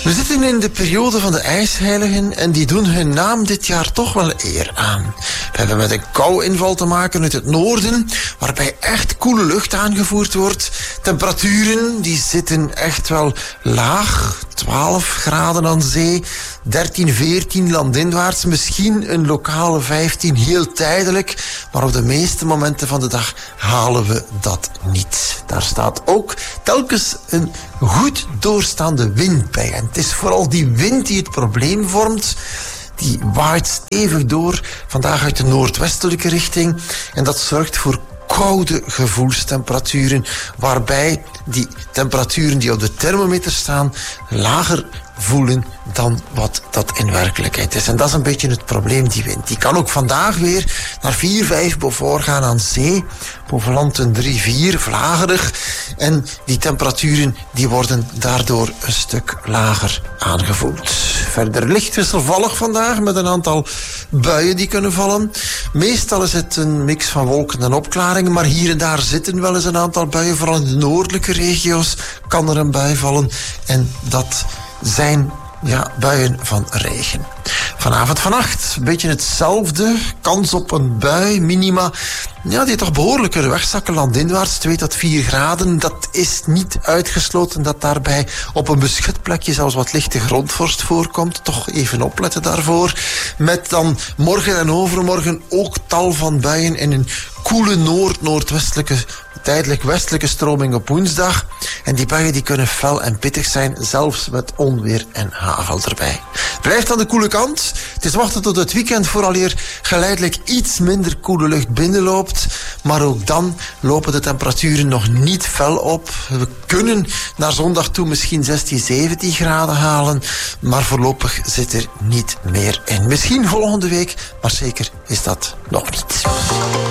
We zitten in de periode van de ijsheiligen en die doen hun naam dit jaar toch wel eer aan. We hebben met een kouinval te maken uit het noorden, waarbij echt koele lucht aangevoerd wordt. Temperaturen die zitten echt wel laag, 12 graden aan zee, 13, 14 landinwaarts, misschien een lokale 15 heel tijdelijk, maar op de meeste momenten van de dag halen we dat niet. Daar staat ook telkens een goed doorstaande wind bij. En het is vooral die wind die het probleem vormt. Die waait stevig door, vandaag uit de noordwestelijke richting. En dat zorgt voor koude gevoelstemperaturen, waarbij die temperaturen die op de thermometer staan lager voelen dan wat dat in werkelijkheid is. En dat is een beetje het probleem, die wind. Die kan ook vandaag weer naar 4, 5 Beaufort gaan aan zee. Boven land een 3, 4, vlagerig. En die temperaturen die worden daardoor een stuk lager aangevoeld. Verder licht wisselvallig vandaag met een aantal buien die kunnen vallen. Meestal is het een mix van wolken en opklaringen, maar hier en daar zitten wel eens een aantal buien. Vooral in de noordelijke regio's kan er een bui vallen. En dat zijn buien van regen. Vanavond, vannacht, een beetje hetzelfde. Kans op een bui, minima. Die toch behoorlijk kunnen wegzakken landinwaarts, 2 tot 4 graden. Dat is niet uitgesloten dat daarbij op een beschut plekje zelfs wat lichte grondvorst voorkomt. Toch even opletten daarvoor. Met dan morgen en overmorgen ook tal van buien in een koele noordwestelijke, tijdelijk westelijke stroming op woensdag. En die buien die kunnen fel en pittig zijn, zelfs met onweer en hagel erbij. Blijft aan de koele kant. Het is wachten tot het weekend vooraleer geleidelijk iets minder koele lucht binnenloopt. Maar ook dan lopen de temperaturen nog niet fel op. We kunnen naar zondag toe misschien 16, 17 graden halen. Maar voorlopig zit er niet meer in. Misschien volgende week, maar zeker is dat nog niet.